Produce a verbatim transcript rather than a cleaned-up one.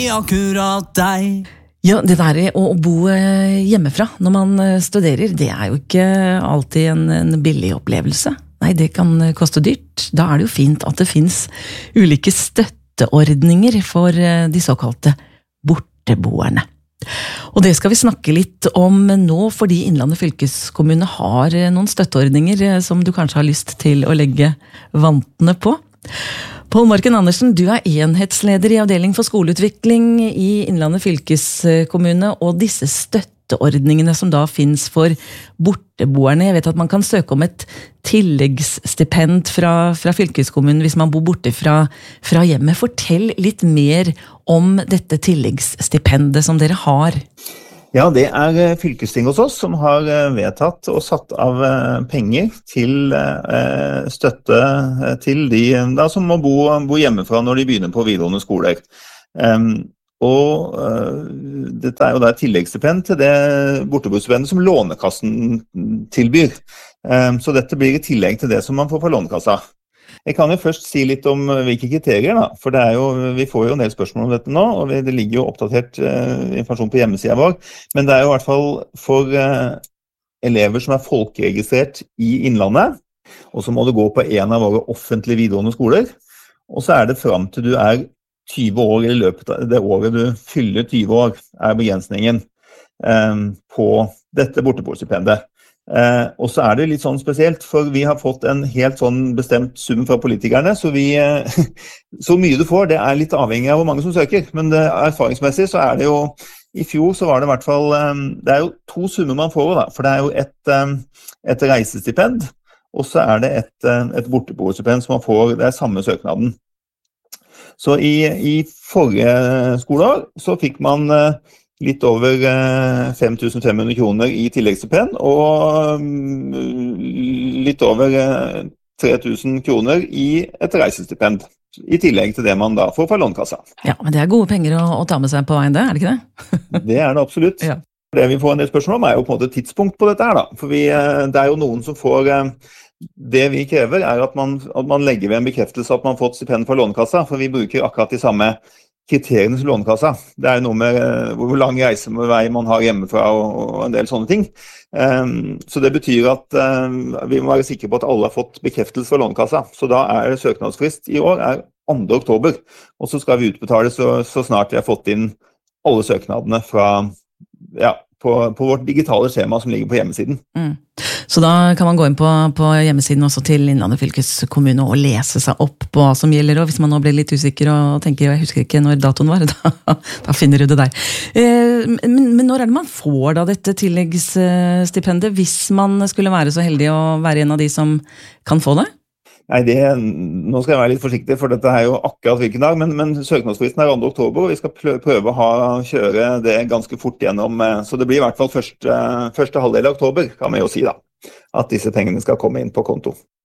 Akkurat deg. Ja, det der å bo hjemmefra når man studerer, det er jo ikke alltid en, en billig opplevelse. Nei, det kan koste dyrt. Da er det jo fint at det finnes ulike støtteordninger for de såkalte borteboerne. Og det skal vi snakke litt om nå, fordi Innlandet fylkeskommune har noen støtteordninger som du kanskje har lyst til å legge vantene på. Pål Marken Andersen, du er enhetsleder i avdeling for skoleutvikling i Innlandet fylkeskommune, og disse støtteordningene som da finnes for borteboerne. Jeg vet at man kan søke om et tilleggsstipend fra, fra fylkeskommunen hvis man bor borte fra, fra hjemmet. Fortell litt mer om dette tilleggsstipendet som dere har. Ja, det er fylkestinget hos oss som har vedtatt og satt av penger til støtte til de da, som må bo, bo hjemmefra når de begynner på videregående skoler. Og dette er jo da et tilleggsstipend til det borteboerstipendet som Lånekassen tilbyr. Så dette blir i tillegg til det som man får fra Lånekassa. Jeg kan jo først si litt om hvilke kriterier, da, for det er jo, vi får jo en del spørsmål om dette nå, og det ligger jo oppdatert uh, informasjon på hjemmesiden vår, men det er jo i hvert fall for uh, elever som er folkeregistrert i Innlandet, og så må du gå på en av våre offentlige videregående skoler, og så er det frem til du er tyve år, i løpet av det året du fyller tyve år, er begrensningen um, på dette borteboerstipendet. Eh, og så er det litt sånn spesielt, for vi har fått en helt sånn bestemt sum fra politikerne, så vi, eh, så mye du får, det er litt avhengig av hvor mange som søker, men det, erfaringsmessig så er det jo, i fjor så var det i hvert fall, eh, det er jo to summer man får da, for det er jo et, eh, et reisestipend, og så er det et, eh, et borteboerstipend som man får, det er samme søknaden. Så i, i forrige skoleår så fikk man eh, litt over fem tusen fem hundre kroner i tilleggsstipend, og litt over tre tusen kroner i et reisestipend, i tillegg til det man da får fra Lånekassa. Ja, men det er gode penger å, å ta med seg på veien, det, er det ikke det? Det er det absolutt. Ja. Det vi får en del spørsmål om er jo på en måte tidspunkt på dette her da, for vi, det er jo noen som får, det vi krever er at man, at man legger ved en bekreftelse at man har fått stipend fra Lånekassa, for vi bruker akkurat de samme kriteriene til Lånekassa. Det er jo noe med hvor lang reisevei man har hjemmefra og, og en del sånne ting. Um, så det betyr at um, vi må være sikre på at alle har fått bekreftelse fra Lånekassa. Så da er søknadsfrist i år er andre oktober, og så skal vi utbetale så, så snart vi har fått inn alle søknadene fra, ja, på, på vårt digitale skjema som ligger på hjemmesiden. Mm. Så da kan man gå inn på, på hjemmesiden også til Innlandet fylkeskommune og lese seg opp på hva som gjelder, og hvis man nå blir litt usikker og tenker, jeg husker ikke når datoen var, da, da finner du det der. Eh, men, men når er det man får da dette tilleggsstipendet, hvis man skulle være så heldig å være en av de som kan få det? Nei, det, nå skal jeg være litt forsiktig, for dette er jo akkurat hvilken dag, men, men søknadsfristen er andre oktober, og vi skal prøve å ha, kjøre det ganske fort gjennom, så det blir i hvert fall første, første halvdel av oktober, kan vi jo si da, at disse pengene skal komme inn på konto.